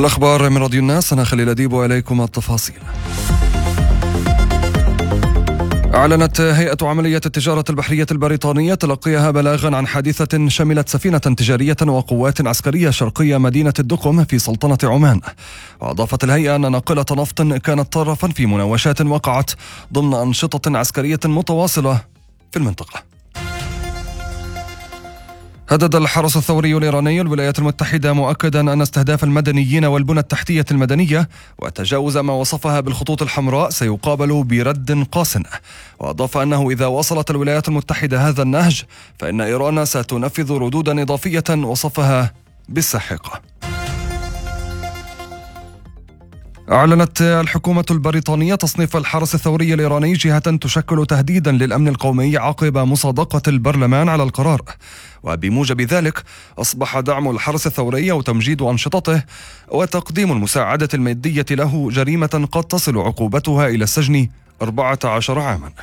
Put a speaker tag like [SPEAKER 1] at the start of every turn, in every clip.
[SPEAKER 1] الأخبار من راديو الناس، أنا خليل أديب وإليكم التفاصيل. أعلنت هيئة عملية التجارة البحرية البريطانية تلقيها بلاغا عن حادثة شملت سفينة تجارية وقوات عسكرية شرقية مدينة الدقم في سلطنة عمان. وأضافت الهيئة أن ناقلة نفط كانت طرفا في مناوشات وقعت ضمن أنشطة عسكرية متواصلة في المنطقة. هدد الحرس الثوري الإيراني الولايات المتحدة مؤكدا أن استهداف المدنيين والبنى التحتية المدنية وتجاوز ما وصفها بالخطوط الحمراء سيقابل برد قاس. وأضاف أنه إذا وصلت الولايات المتحدة هذا النهج فإن إيران ستنفذ ردودا إضافية وصفها بالساحقة. أعلنت الحكومة البريطانية تصنيف الحرس الثوري الإيراني جهة تشكل تهديدا للأمن القومي عقب مصادقة البرلمان على القرار، وبموجب ذلك أصبح دعم الحرس الثوري وتمجيد أنشطته وتقديم المساعدة المادية له جريمة قد تصل عقوبتها إلى السجن 14 عاما.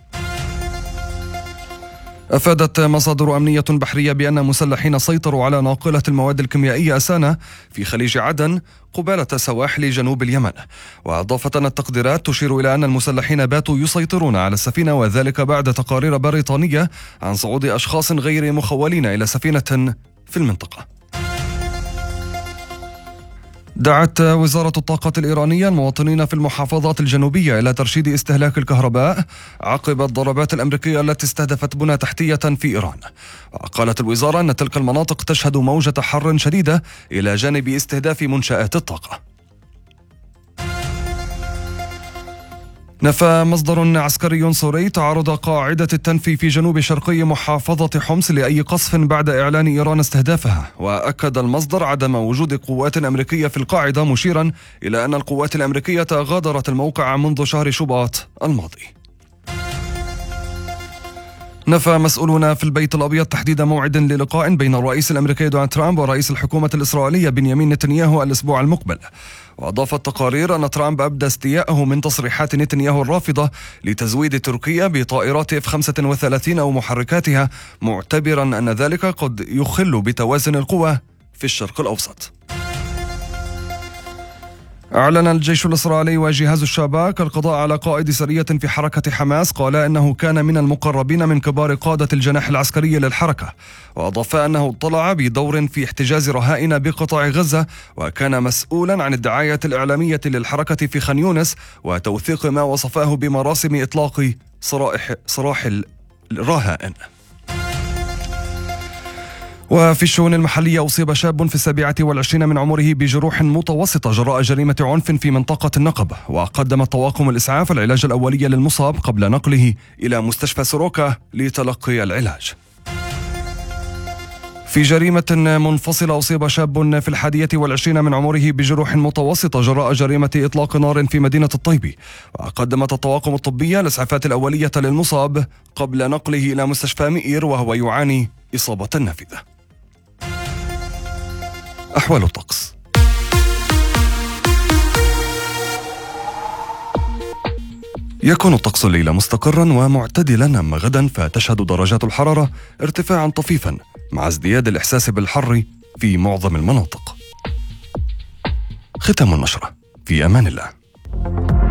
[SPEAKER 1] أفادت مصادر أمنية بحرية بأن مسلحين سيطروا على ناقلة المواد الكيميائية أسانا في خليج عدن قبالة سواحل جنوب اليمن. وأضافت أن التقديرات تشير إلى أن المسلحين باتوا يسيطرون على السفينة، وذلك بعد تقارير بريطانية عن صعود أشخاص غير مخولين إلى سفينة في المنطقة. دعت وزارة الطاقة الإيرانية المواطنين في المحافظات الجنوبية إلى ترشيد استهلاك الكهرباء عقب الضربات الأمريكية التي استهدفت بنى تحتية في إيران. وقالت الوزارة أن تلك المناطق تشهد موجة حر شديدة إلى جانب استهداف منشآت الطاقة. نفى مصدر عسكري سوري تعرض قاعدة التنفي في جنوب شرقي محافظة حمص لأي قصف بعد إعلان إيران استهدافها. وأكد المصدر عدم وجود قوات أمريكية في القاعدة، مشيرا إلى أن القوات الأمريكية غادرت الموقع منذ شهر شباط الماضي. نفى مسؤولون في البيت الأبيض تحديد موعد للقاء بين الرئيس الأمريكي دونالد ترامب ورئيس الحكومة الإسرائيلية بنيامين نتنياهو الأسبوع المقبل. وأضافت تقارير أن ترامب أبدى استياءه من تصريحات نتنياهو الرافضة لتزويد تركيا بطائرات F-35 أو محركاتها، معتبرا أن ذلك قد يخل بتوازن القوى في الشرق الأوسط. أعلن الجيش الإسرائيلي وجهاز الشباك القضاء على قائد سرية في حركة حماس قال إنه كان من المقربين من كبار قادة الجناح العسكري للحركة. وأضاف أنه اطلع بدور في احتجاز رهائن بقطاع غزة، وكان مسؤولا عن الدعاية الإعلامية للحركة في خان يونس وتوثيق ما وصفاه بمراسم إطلاق سراح الرهائن. وفي الشؤون المحلية أصيب شاب في 27 من عمره بجروح متوسطة جراء جريمة عنف في منطقة النقب. وقدم طواقم الإسعاف العلاج الأولي للمصاب قبل نقله إلى مستشفى سوروكا لتلقي العلاج. في جريمة منفصلة أصيب شاب في 21 من عمره بجروح متوسطة جراء جريمة إطلاق نار في مدينة الطيبي. وقدمت الطواقم الطبية الإسعافات الأولية للمصاب قبل نقله إلى مستشفى مئير وهو يعاني إصابة نافذة. أحوال الطقس. يكون الطقس الليلة مستقرا ومعتدلا، أما غدا فتشهد درجات الحرارة ارتفاعا طفيفا مع ازدياد الإحساس بالحر في معظم المناطق. ختام النشرة، في أمان الله.